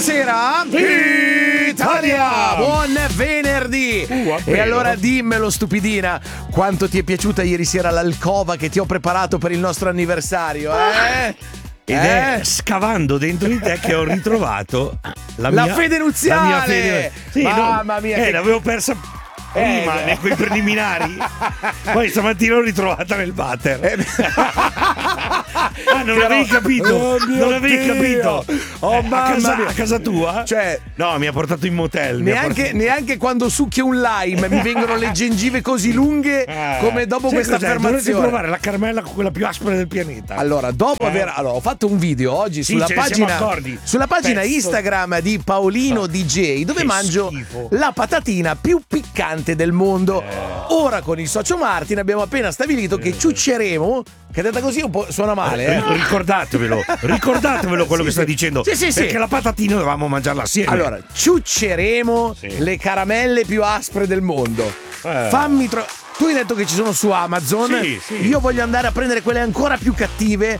Buonasera Italia, buon venerdì. E allora dimmelo stupidina, quanto ti è piaciuta ieri sera l'alcova che ti ho preparato per il nostro anniversario, Ed è scavando dentro di te che ho ritrovato la fede nuziale. Sì, mamma mia, l'avevo persa prima quei preliminari. Poi stamattina l'ho ritrovata nel water. Non l'avevi capito? Non l'avevi capito? A casa tua? Cioè, no, mi ha portato in motel. Neanche quando succhio un lime mi vengono le gengive così lunghe come dopo questa affermazione. Dovresti provare la caramella, quella più aspra del pianeta. Allora, ho fatto un video oggi sulla pagina Instagram di Paolino DJ, dove mangio la patatina più piccante del mondo. Ora con il socio Martin abbiamo appena stabilito che ciucceremo, che detta così un po' suona male. Ricordatevelo quello che sta dicendo. Perché la patatina dovevamo mangiarla assieme. Allora, ciucceremo le caramelle più aspre del mondo. Fammi tu hai detto che ci sono su Amazon. Sì. Io voglio andare a prendere quelle ancora più cattive.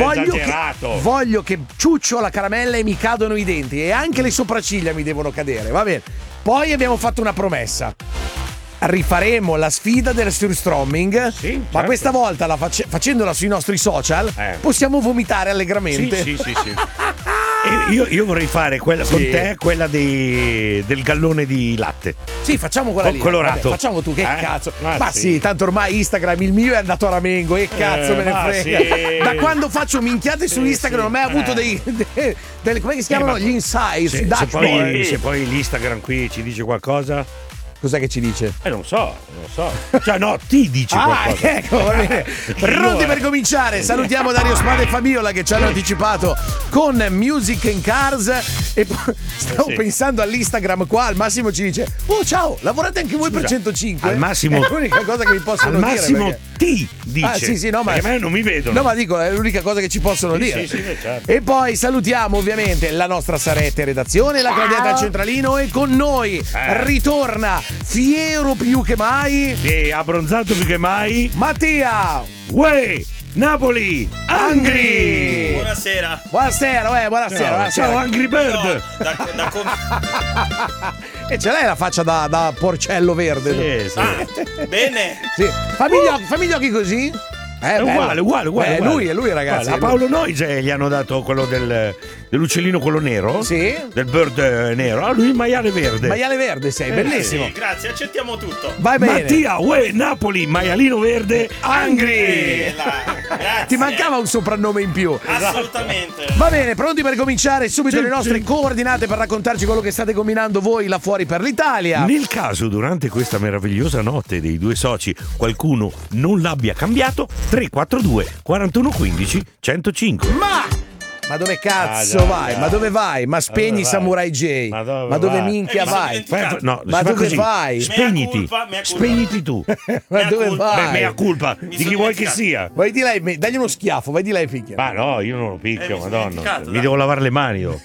Voglio che ciuccio la caramella e mi cadono i denti. E anche le sopracciglia mi devono cadere. Va bene. Poi abbiamo fatto una promessa. Rifaremo la sfida del surströmming, ma questa volta facendola sui nostri social possiamo vomitare allegramente. Sì. Io vorrei fare quella con te, quella del gallone di latte. Sì, facciamo quella lì. Colorato. Vabbè, facciamo tu, che cazzo. Ma sì, tanto ormai Instagram il mio è andato a Ramengo, e cazzo me ne frega. Sì. Da quando faccio minchiate su Instagram non ho mai avuto dei come si chiamano? Gli insights. Se poi l'Instagram qui ci dice qualcosa. Cos'è che ci dice? Non so. Cioè, no, ti dice qualcosa. Ecco, va bene. Pronti per cominciare? Salutiamo Dario Spada e Fabiola che ci hanno anticipato con Music and Cars. E poi stavo pensando all'Instagram qua, al massimo ci dice: oh ciao, lavorate anche voi per 105? Al massimo. È l'unica cosa che mi possono dire. Al massimo ti dice. No, ma a me non mi vedono. No, ma dico, è l'unica cosa che ci possono dire. Sì, certo. E poi salutiamo ovviamente la nostra Sarette redazione, la Claudietta al centralino, e con noi ritorna fiero più che mai, abbronzato più che mai, Mattia Napoli Angry. Buonasera. Ciao Angry Bird. E ce l'hai la faccia da porcello verde? Sì. Bene. Sì. Fammi gli occhi così. È uguale. È lui, ragazzi. A Paolo Noise gli hanno dato quello dell'uccellino, quello nero. Sì. Del bird nero. A lui il maiale verde. Maiale verde sei, bellissimo. Sì, grazie, accettiamo tutto. Vai bene. Mattia, Napoli, maialino verde, Angry. Grazie. Ti mancava un soprannome in più. Assolutamente. Va bene, pronti per cominciare subito le nostre coordinate per raccontarci quello che state combinando voi là fuori per l'Italia. Nel caso durante questa meravigliosa notte dei due soci qualcuno non l'abbia cambiato, 342 41 15 105. Ma dove cazzo vai? Ma dove vai? Ma spegni Samurai J. Ma dove minchia vai? Ma dove vai? Spegniti. Spegniti tu. Ma dove vai? Mea culpa di chi vuoi che sia. Vai di lei, dagli uno schiaffo, vai di lei picchia. Ma no, io non lo picchio, madonna. Mi devo lavare le mani io.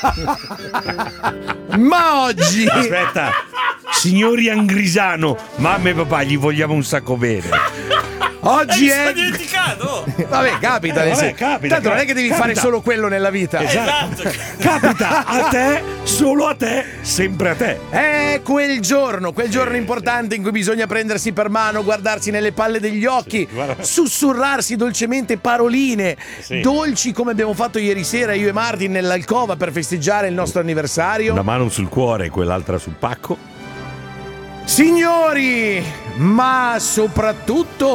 Ma oggi aspetta, signori Angrisano, mamma e papà, gli vogliamo un sacco bene. Oggi è dimenticato. Vabbè, capita. Tanto non è che devi fare solo quello nella vita. Esatto. Capita a te, solo a te, sempre a te. È quel giorno importante in cui bisogna prendersi per mano, guardarsi nelle palle degli occhi, sussurrarsi dolcemente paroline dolci come abbiamo fatto ieri sera io e Martin nell'alcova per festeggiare il nostro anniversario. Una mano sul cuore e quell'altra sul pacco. Signori, ma soprattutto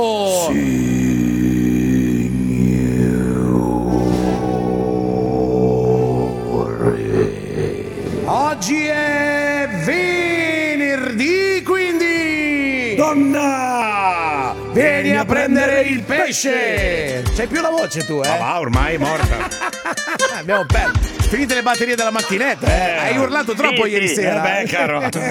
oggi è venerdì, quindi donna, vieni a prendere il pesce. C'hai più la voce tu, Ma va, ormai è morta. Abbiamo perso. Finite le batterie della macchinetta. Hai urlato troppo ieri sera. Caro.